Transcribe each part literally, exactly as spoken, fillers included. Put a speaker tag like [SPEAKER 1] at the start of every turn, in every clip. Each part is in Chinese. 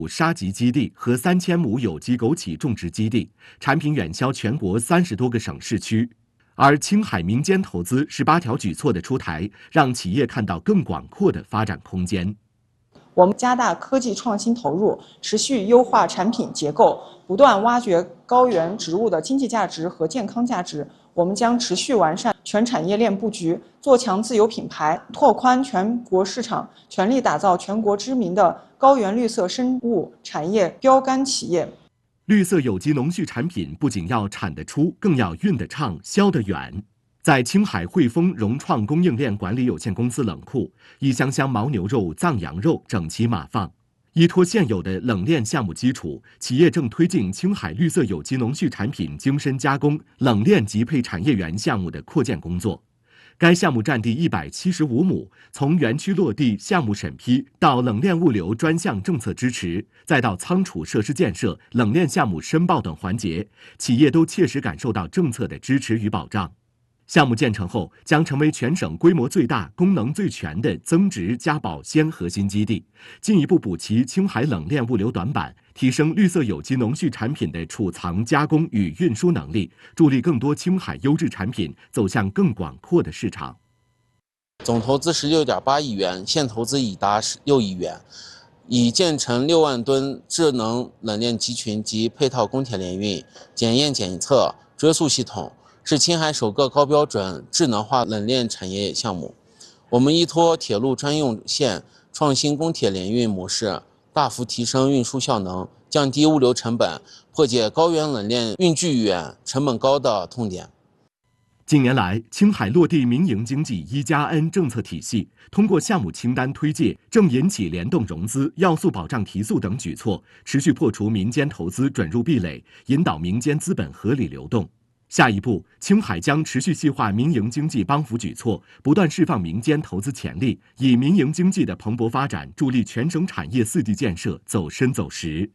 [SPEAKER 1] 沙棘基地和三千亩有机枸杞种植基地，产品远销全国三十多个省市区。而青海民间投资十八条举措的出台，让企业看到更广阔的发展空间。
[SPEAKER 2] 我们加大科技创新投入，持续优化产品结构，不断挖掘高原植物的经济价值和健康价值。我们将持续完善全产业链布局，做强自有品牌，拓宽全国市场，全力打造全国知名的高原绿色生物产业标杆企业。
[SPEAKER 1] 绿色有机农畜产品不仅要产得出，更要运得畅、销得远。在青海汇丰融创供应链管理有限公司冷库，一箱箱牦牛肉、藏羊肉整齐码放。依托现有的冷链项目基础，企业正推进青海绿色有机农畜产品精深加工、冷链集配产业园项目的扩建工作。该项目占地一百七十五亩，从园区落地、项目审批到冷链物流专项政策支持，再到仓储设施建设、冷链项目申报等环节，企业都切实感受到政策的支持与保障。项目建成后，将成为全省规模最大、功能最全的增值加保鲜核心基地，进一步补齐青海冷链物流短板，提升绿色有机农畜产品的储藏、加工与运输能力，助力更多青海优质产品走向更广阔的市场。
[SPEAKER 3] 总投资十六点八亿元，现投资已达六亿元，已建成六万吨智能冷链集群及配套供铁联运、检验检测、追溯系统。是青海首个高标准智能化冷链产业项目。我们依托铁路专用线创新供铁联运模式，大幅提升运输效能，降低物流成本，破解高原冷链运距远、成本高的痛点。
[SPEAKER 1] 近年来，青海落地民营经济一加 N 政策体系，通过项目清单推介、正引起联动融资、要素保障提速等举措，持续破除民间投资准入壁垒，引导民间资本合理流动。下一步，青海将持续细化民营经济帮扶举措，不断释放民间投资潜力，以民营经济的蓬勃发展助力全省产业四季建设走深走实。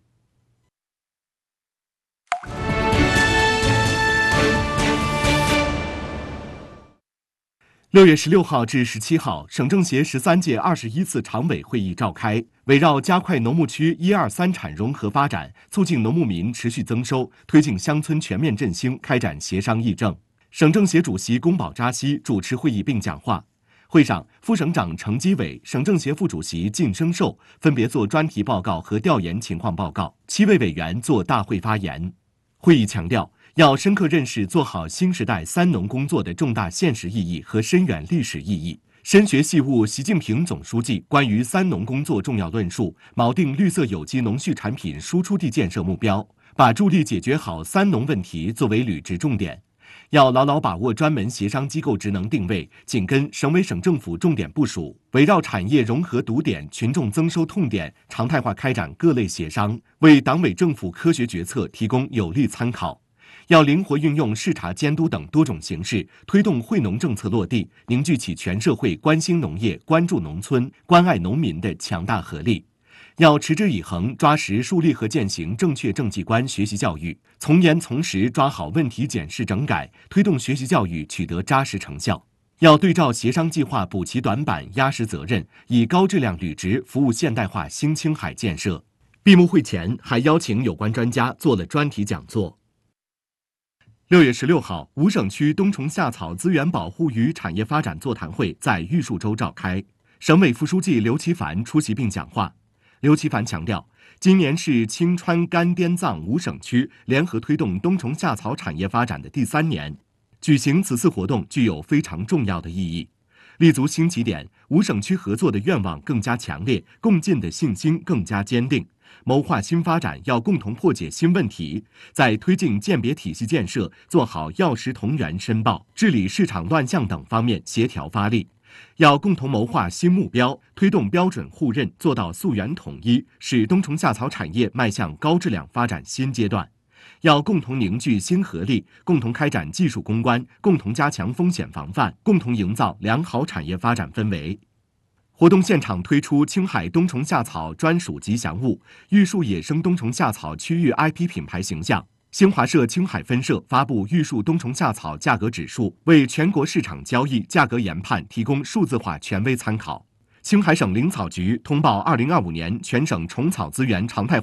[SPEAKER 1] 六月十六号至十七号，省政协十三届二十一次常委会议召开，围绕加快农牧区一二三产融合发展，促进农牧民持续增收，推进乡村全面振兴，开展协商议政。省政协主席龚宝扎西主持会议并讲话。会上，副省长程基伟、省政协副主席靳生寿分别作专题报告和调研情况报告，七位委员作大会发言。会议强调，要深刻认识做好新时代三农工作的重大现实意义和深远历史意义，深学细悟习近平总书记关于三农工作重要论述，锚定绿色有机农畜产品输出地建设目标，把助力解决好三农问题作为履职重点。要牢牢把握专门协商机构职能定位，紧跟省委省政府重点部署，围绕产业融合堵点、群众增收痛点，常态化开展各类协商，为党委政府科学决策提供有力参考。要灵活运用视察监督等多种形式，推动惠农政策落地，凝聚起全社会关心农业、关注农村、关爱农民的强大合力。要持之以恒抓实树立和践行正确政绩观学习教育，从严从实抓好问题检视整改，推动学习教育取得扎实成效。要对照协商计划补齐短板，压实责任，以高质量履职服务现代化新青海建设。闭幕会前还邀请有关专家做了专题讲座。六月十六号，五省区冬虫夏草资源保护与产业发展座谈会在玉树州召开，省委副书记刘奇凡出席并讲话。刘奇凡强调，今年是青川甘滇藏五省区联合推动冬虫夏草产业发展的第三年，举行此次活动具有非常重要的意义。立足新起点，五省区合作的愿望更加强烈，共进的信心更加坚定。谋划新发展要共同破解新问题，在推进鉴别体系建设、做好药食同源申报、治理市场乱象等方面协调发力。要共同谋划新目标，推动标准互认，做到溯源统一，使冬虫夏草产业迈向高质量发展新阶段。要共同凝聚新合力，共同开展技术攻关，共同加强风险防范，共同营造良好产业发展氛围。活动现场推出青海冬虫夏草专属吉祥物、玉树野生冬虫夏草区域 I P 品牌形象。新华社青海分社发布玉树冬虫夏草价格指数，为全国市场交易价格研判提供数字化权威参考。青海省林草局通报二零二五年全省虫草资源常态化